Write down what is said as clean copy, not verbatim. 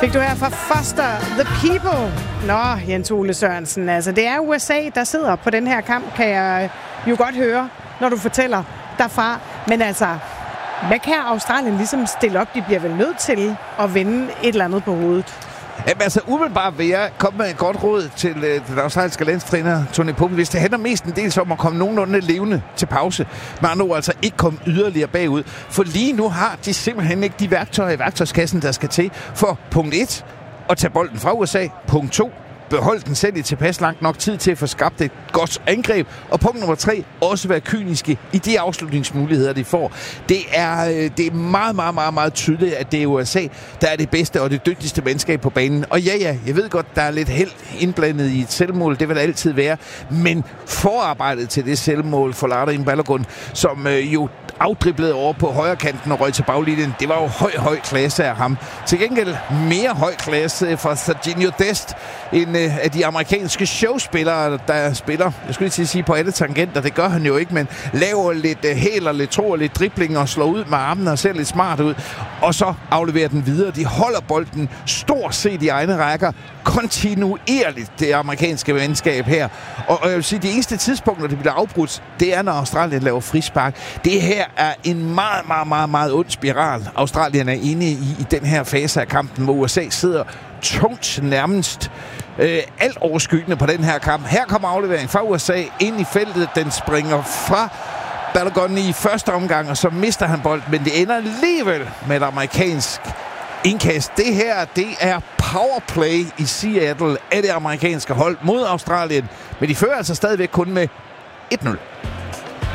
Fik du her fra Foster, The People. Nå, Jens Ole Sørensen, altså det er USA, der sidder på den her kamp, kan jeg jo godt høre, når du fortæller derfra. Men altså, hvad kan Australien ligesom stille op? De bliver vel nødt til at vinde et eller andet på hovedet. Jamen altså, umiddelbart vil jeg komme med et godt råd til den australske landstræner Tony Pope. Hvis det handler mest en del om at komme nogenlunde levende til pause, men nu altså ikke komme yderligere bagud. For lige nu har de simpelthen ikke de værktøjer i værktøjskassen, der skal til for punkt 1 at tage bolden fra USA, punkt 2 beholde den selv i tilpas langt nok tid til at få skabt et godt angreb, og punkt nummer 3, også være kyniske i de afslutningsmuligheder, de får. Det er meget, meget, meget, meget tydeligt, at det er USA, der er det bedste og det dygtigste mandskab på banen. Og ja, jeg ved godt, der er lidt held indblandet i et selvmål, det vil der altid være, men forarbejdet til det selvmål for Larin Balogun, som jo afdriblede over på højre kanten og røg til baglinjen. Det var jo høj klasse af ham. Til gengæld mere høj klasse fra Serginho Dest, en af de amerikanske showspillere, der spiller, jeg skulle lige sige på alle tangenter, det gør han jo ikke, men laver lidt hæler, lidt tro og lidt dribling og slår ud med armen og ser lidt smart ud, og så afleverer den videre. De holder bolden stort set i egne rækker, kontinuerligt, det amerikanske mandskab her. Og jeg vil sige, de eneste tidspunkter, det bliver afbrudt, det er, når Australien laver frispark. Det her er en meget, meget, meget, meget ond spiral. Australien er inde i den her fase af kampen, hvor USA sidder tungt nærmest alt overskyggende på den her kamp. Her kommer aflevering fra USA ind i feltet. Den springer fra Balogun i første omgang, og så mister han bolden, men det ender alligevel med et amerikansk indkast. Det her, det er powerplay i Seattle af det amerikanske hold mod Australien, men de fører altså stadigvæk kun med 1-0.